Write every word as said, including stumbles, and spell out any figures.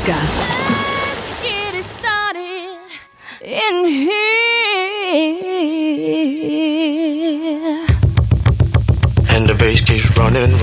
Muzika. In here. And the bass keeps running.